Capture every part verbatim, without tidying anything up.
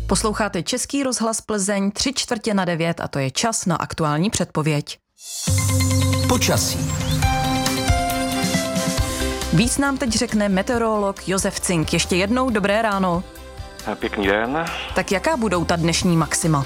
Posloucháte Český rozhlas Plzeň, tři čtvrtě na devět a to je čas na aktuální předpověď. Počasí. Víc nám teď řekne meteorolog Josef Cink. Ještě jednou dobré ráno. Pěkný den. Tak jaká budou ta dnešní maxima?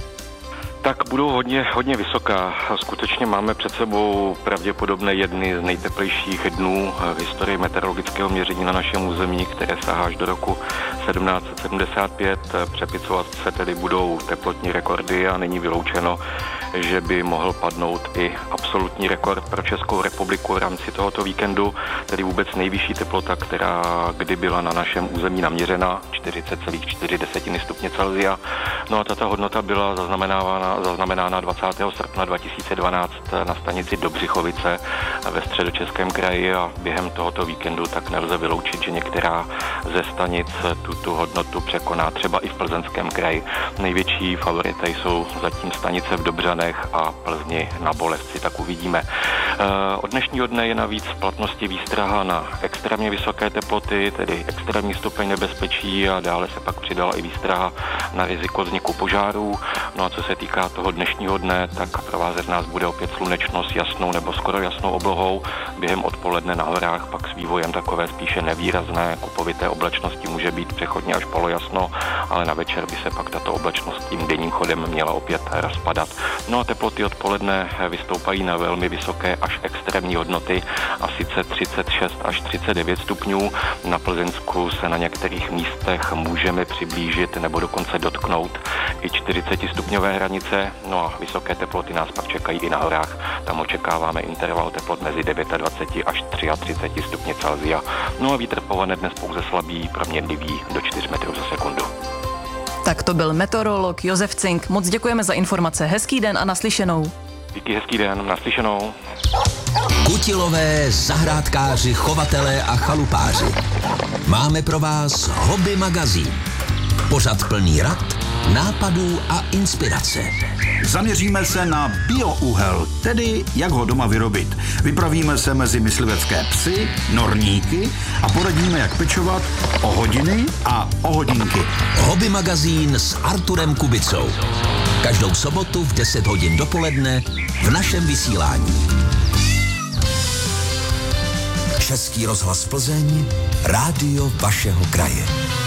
Tak budou hodně, hodně vysoká. Skutečně máme před sebou pravděpodobně jedny z nejteplejších dnů v historii meteorologického měření na našem území, které sahá až do roku sedmnáct set sedmdesát pět. Přepisovat se tedy budou teplotní rekordy a není vyloučeno, že by mohl padnout i absolutní rekord pro Českou republiku v rámci tohoto víkendu, tedy vůbec nejvyšší teplota, která kdy byla na našem území naměřena, čtyřicet celá čtyři stupně Celsia. No a tato hodnota byla zaznamenávána, zaznamenána dvacátého srpna dva tisíce dvanáct na stanici Dobřichovice ve středočeském kraji a během tohoto víkendu tak nelze vyloučit, že některá ze stanic tuto hodnotu překoná třeba i v Plzeňském kraji. Největší favority jsou zatím stanice v Dobřanech a Plzni na Bolesci, tak uvidíme. Od dnešního dne je navíc v platnosti výstraha na extrémně vysoké teploty, tedy extrémní stupeň nebezpečí a dále se pak přidala i výstraha na riziko vzniku požárů. No a co se týká toho dnešního dne, tak provázet nás bude opět slunečno s jasnou nebo skoro jasnou oblohou. Během odpoledne na horách pak s vývojem takové spíše nevýrazné kupovité oblačnosti může být přechodně až polojasno, ale na večer by se pak tato oblačnost tím denním chodem měla opět rozpadat. No a teploty odpoledne vystoupají na velmi vysoké až extrémní hodnoty, a sice třicet šest až třicet devět stupňů. Na Plzeňsku se na některých místech můžeme přiblížit nebo dokonce dotknout i čtyřicet stupňové hranice. No a vysoké teploty nás pak čekají i na horách. Tam očekáváme interval teplot mezi dvacet devět až třicet tři stupně Celsia. No a vítr povane dnes pouze slabý, proměnlivý do čtyři metrů za sekundu. Tak to byl meteorolog Josef Cink. Moc děkujeme za informace. Hezký den a naslyšenou. Díky, hezký den, naslyšenou. Kutilové, zahrádkáři, chovatelé a chalupáři. Máme pro vás Hobby magazín. Pořad plný rad, nápadů a inspirace. Zaměříme se na bioúhel, tedy jak ho doma vyrobit. Vypravíme se mezi myslivecké psy, norníky a poradíme, jak pečovat o hodiny a o hodinky. Hobby magazín s Arturem Kubicou. Každou sobotu v deset hodin dopoledne v našem vysílání. Český rozhlas Plzeň, rádio vašeho kraje.